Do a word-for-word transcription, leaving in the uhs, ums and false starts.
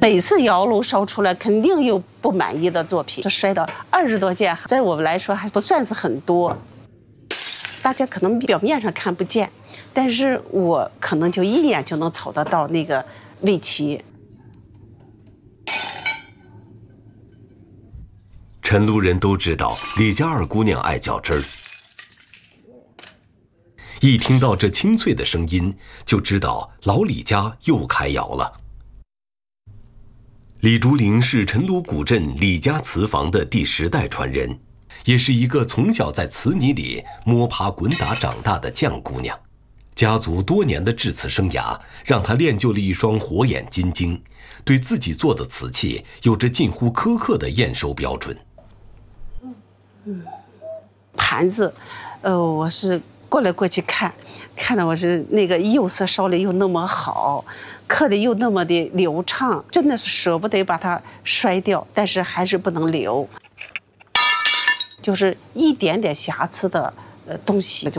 每次窑炉烧出来，肯定有不满意的作品。这摔倒二十多件，在我们来说还不算是很多。大家可能表面上看不见，但是我可能就一眼就能瞅得到那个魏齐。 陈路人都知道李家二姑娘爱较真儿，一听到这清脆的声音，就知道老李家又开窑了。李竹林是陈鲁古镇李家瓷房的第十代传人，也是一个从小在瓷泥里摸爬滚打长大的犟姑娘。家族多年的制瓷生涯让她练就了一双火眼金睛，对自己做的瓷器有着近乎苛刻的验收标准。 嗯，盘子，呃，我是过来过去看，看了我是那个釉色烧的又那么好，刻的又那么的流畅，真的是舍不得把它摔掉，但是还是不能留，就是一点点瑕疵的呃东西就